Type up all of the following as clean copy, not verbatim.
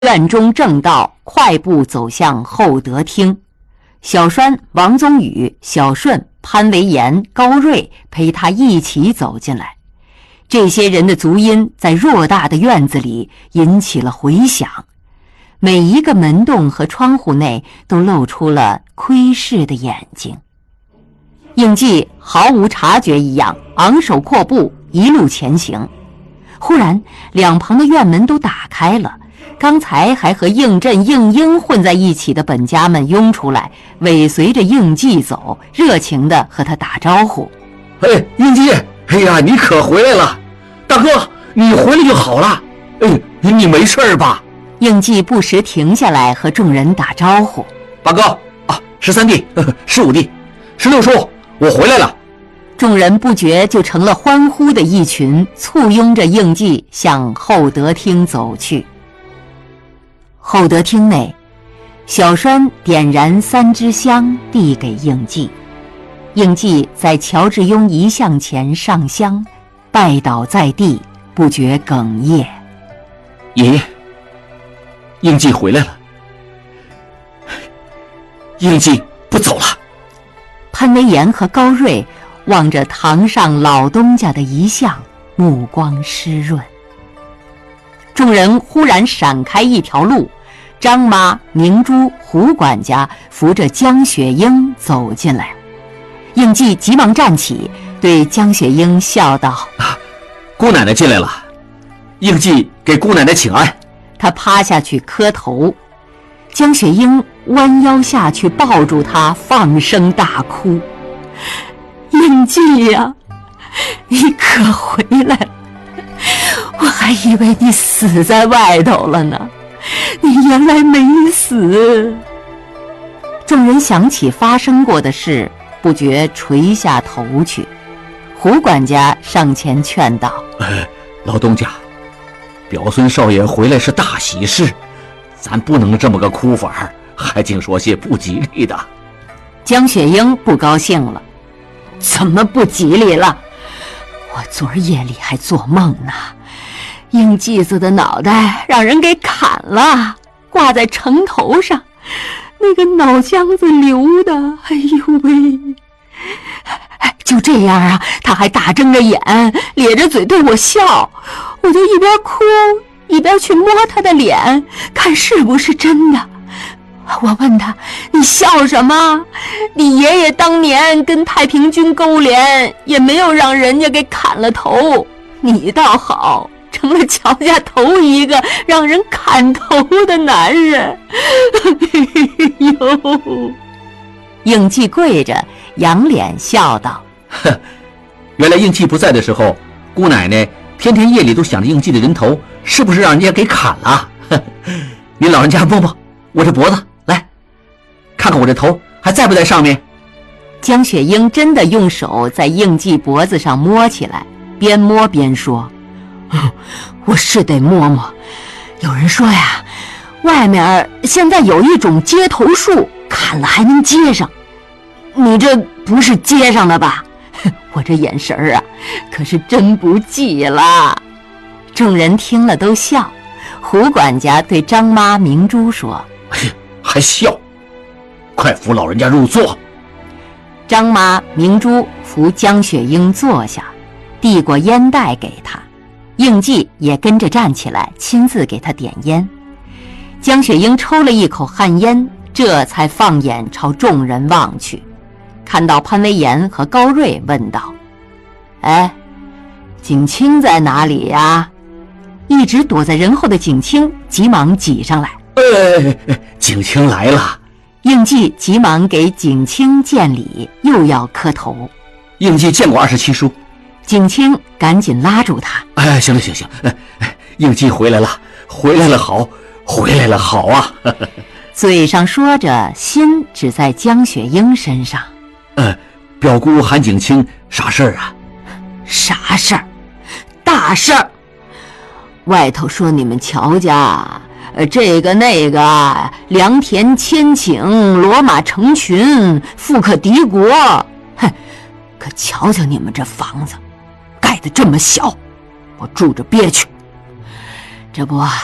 院中正道，快步走向厚德厅。小栓、王宗宇、小顺、潘维言、高瑞陪他一起走进来。这些人的足音在偌大的院子里引起了回响，每一个门洞和窗户内都露出了窥视的眼睛。应季毫无察觉一样昂首阔步一路前行。忽然两旁的院门都打开了，刚才还和应震、应英混在一起的本家们拥出来，尾随着应季走，热情地和他打招呼。 哎，应季，哎呀，你可回来了！大哥，你回来就好了。哎，你没事吧？ 应季不时停下来和众人打招呼。 八哥啊，13弟，15弟，16叔，我回来了。 众人不觉就成了欢呼的一群，簇拥着应季向厚德厅走去。厚德厅内，小栓点燃3支香递给应季，应季在乔致庸遗像前上香，拜倒在地，不觉哽咽。 爷爷，应季回来了，应季不走了。 潘维言和高瑞望着堂上老东家的遗像，目光湿润。众人忽然闪开一条路，张妈、明珠、胡管家扶着江雪英走进来。应季急忙站起，对江雪英笑道： 姑奶奶进来了，应季给姑奶奶请安。 他趴下去磕头，江雪英弯腰下去抱住他，放声大哭。应季呀，你可回来了，我还以为你死在外头了呢，你原来没死。众人想起发生过的事，不觉垂下头去。胡管家上前劝道： 老东家，表孙少爷回来是大喜事，咱不能这么个哭法，还净说些不吉利的。 江雪英不高兴了：怎么不吉利了？我昨儿夜里还做梦呢，应季子的脑袋让人给砍了，挂在城头上，那个脑浆子流的，哎呦喂！就这样啊，他还大睁着眼，咧着嘴对我笑，我就一边哭一边去摸他的脸，看是不是真的。我问他：你笑什么？你爷爷当年跟太平军勾连，也没有让人家给砍了头，你倒好，成了乔家头一个让人砍头的男人。哟！应季跪着仰脸笑道： 原来应季不在的时候，姑奶奶天天夜里都想着应季的人头是不是让人家给砍了。你老人家摸摸我这脖子，来看看我这头还在不在上面。 江雪英真的用手在应季脖子上摸起来，边摸边说：我是得摸摸，有人说呀，外面现在有一种接头术，砍了还能接上，你这不是接上的吧？我这眼神啊，可是真不济了。众人听了都笑。胡管家对张妈、明珠说： 还笑，快扶老人家入座。 张妈、明珠扶江雪英坐下，递过烟袋给她，应季也跟着站起来，亲自给她点烟。江雪英抽了一口旱烟，这才放眼朝众人望去，看到潘维言和高瑞，问道：景清在哪里呀？一直躲在人后的景清急忙挤上来： 景清来了。 应季急忙给景清见礼，又要磕头。 应季见过27叔。 景清赶紧拉住他： 行了，应季回来了，回来了好，回来了好啊。 嘴上说着，心只在江雪英身上。 表姑喊景清啥事儿啊？ 啥事儿？大事儿！外头说你们乔家这个那个良田千顷，骡马成群，富可敌国。可瞧瞧你们这房子盖得这么小，我住着憋屈。这不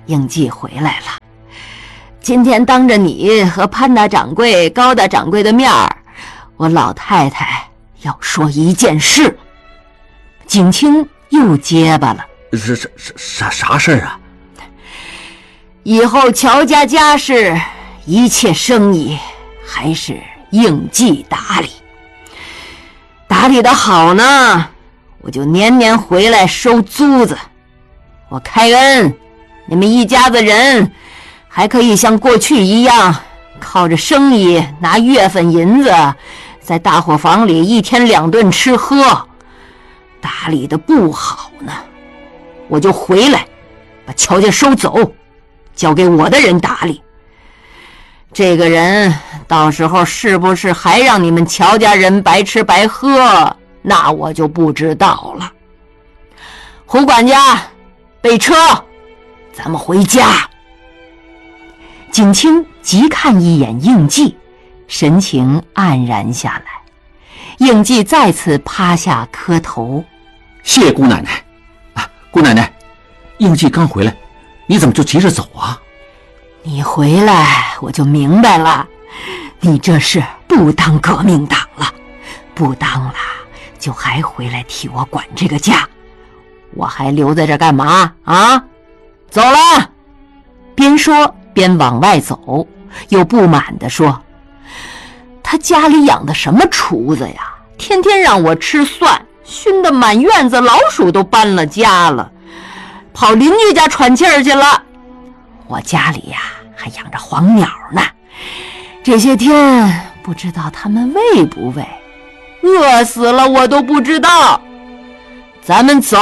应季回来了。今天当着你和潘大掌柜、高大掌柜的面儿，我老太太要说一件事。景清又结巴了。 啥事儿啊？ 以后乔家家事一切生意还是应季打理，打理得好呢，我就年年回来收租子。我开恩，你们一家子人还可以像过去一样靠着生意拿月份银子，在大伙房里一天2顿吃喝。打理得不好呢，我就回来把乔家收走，交给我的人打理。这个人到时候是不是还让你们乔家人白吃白喝，那我就不知道了。胡管家，备车，咱们回家。景清急看一眼应季，神情黯然下来。应季再次趴下磕头， 谢谢姑奶奶。姑奶奶，应季刚回来，你怎么就急着走啊？ 你回来我就明白了，你这是不当革命党了，不当了就还回来替我管这个家，我还留在这干嘛啊？走了。边说边往外走，又不满地说，他家里养的什么厨子呀，天天让我吃蒜，熏得满院子老鼠都搬了家了，跑邻居家喘气儿去了。我家里呀还养着黄鸟呢，这些天不知道他们喂不喂，饿死了我都不知道。咱们走。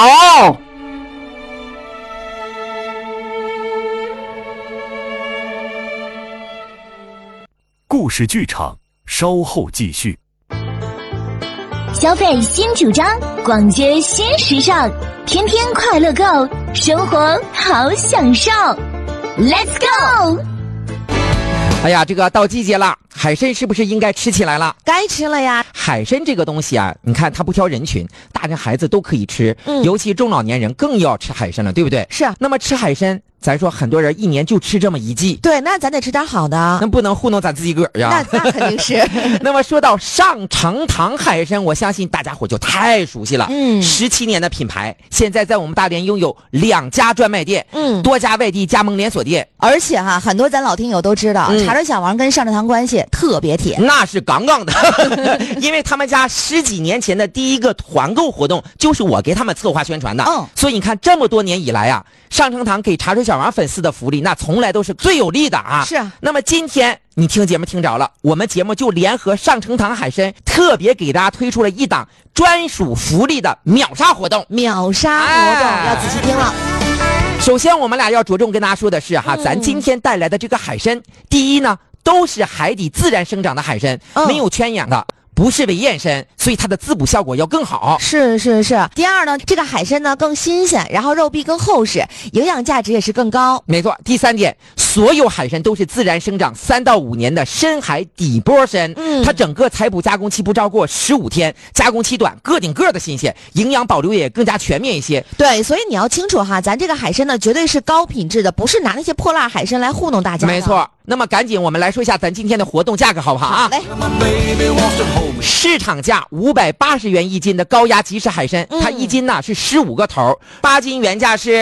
故事剧场稍后继续。 消费新主张，逛街新时尚，天天快乐购，生活好享受。Let's go！ 哎呀，这个到季节了，海参是不是应该吃起来了？ 该吃了呀。 海参这个东西啊，你看它不挑人群，大人孩子都可以吃，尤其中老年人更要吃海参了，对不对？ 是啊。 那么吃海参，咱说很多人一年就吃这么一季， 对，那咱得吃点好的， 那不能糊弄咱自己个儿呀。 那肯定是。 那么说到上城堂海参，我相信大家伙就太熟悉了。17年的品牌，现在在我们大连拥有2家专卖店，多家外地加盟连锁店。 而且哈，很多咱老听友都知道，茶水小王跟上城堂关系特别铁， 那是杠杠的。因为他们家10几年前的第一个团购活动，就是我给他们策划宣传的。所以你看这么多年以来啊，上城堂给茶水小王粉丝的福利，那从来都是最有利的啊。 是啊。 那么今天你听节目听着了，我们节目就联合上城堂海参，特别给大家推出了一档专属福利的秒杀活动。 秒杀活动，要仔细听了。 首先我们俩要着重跟大家说的是哈，咱今天带来的这个海参，第一呢，都是海底自然生长的海参，没有圈养的，不是伪验参，所以它的滋补效果要更好。 是。第二呢，这个海参呢更新鲜，然后肉壁更厚实，营养价值也是更高。 没错。第三点，所有海参都是自然生长3到5年的深海底波参，它整个采捕加工期不超过15天，加工期短，个顶个的新鲜，营养保留也更加全面一些。 对，所以你要清楚哈，咱这个海参呢绝对是高品质的，不是拿那些破烂海参来糊弄大家的。 没错。那么赶紧我们来说一下咱今天的活动价格好不好啊？ 好嘞。 市场价580元一斤的高压即食海参，它一斤呢是15个头，8斤原价是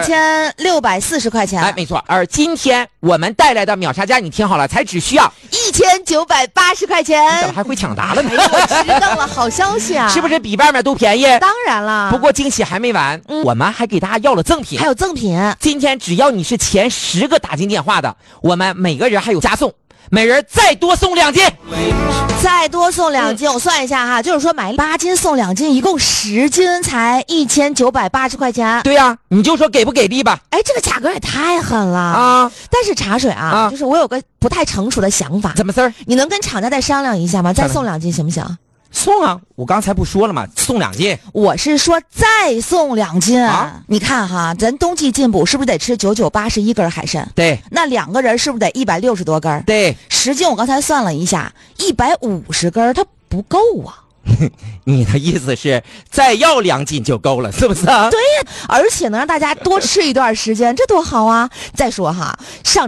4640块钱。 哎，没错。而今天我们带来的秒杀价，你听好了，才只需要 1980块钱。 你怎么还会抢答了呢？ 我知道了，好消息啊！ 是不是比外面都便宜？ 当然了。 不过惊喜还没完，我们还给大家要了赠品， 还有赠品。 今天只要你是前10个打进电话的，我们每个人还有加送，每人再多送2斤。 再多送2斤，我算一下哈，就是说买8斤送2斤，一共10斤才1980块钱。 对呀，你就说给不给力吧。 哎，这个价格也太狠了啊！ 但是茶水啊，就是我有个不太成熟的想法。 怎么事儿？ 你能跟厂家再商量一下吗？再送2斤行不行？ 送啊！我刚才不说了吗？送2斤。我是说再送2斤啊！你看哈，咱冬季进补是不是得吃9981根海参？ 对。 那2个人是不是得160多根？ 对。 10斤我刚才算了一下，150根它不够啊。 你的意思是再要2斤就够了，是不是啊？ 对呀，而且能让大家多吃一段时间，这多好啊！再说哈，上